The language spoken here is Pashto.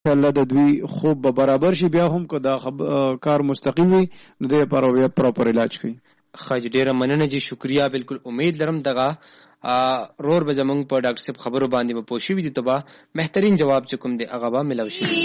الله د دوی خوب به برابر شي. بیا هم که دا کار مستقیم وي نو د لپاره بیا پراپر علاج کوي. خج ډیره مننه جی، شکریا. بالکل امید لرم دغه رور به زمونږ په ډاکټر صاحب خبرو باندې به پوه شوي دي، ته به بهترین جواب چې کوم دی هغه به ملو شي.